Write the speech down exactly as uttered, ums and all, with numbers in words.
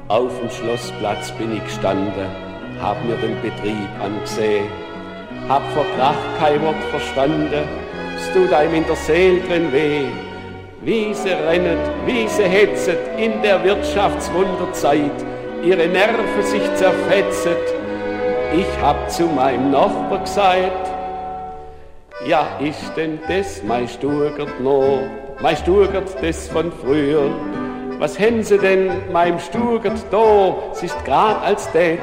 Auf dem Schlossplatz bin ich gestanden, hab mir den Betrieb angesehen, hab vor Krach kein Wort verstanden, es tut einem in der Seele drin weh. Wie sie rennet, wie sie hetzet in der Wirtschaftswunderzeit, ihre Nerven sich zerfetzet. Ich hab zu meinem Nachbar gesagt, ja, ist denn das mein Sturgert noch, mein Sturgert das von früher? Was haben sie denn meinem Sturgert da? Es ist grad als tät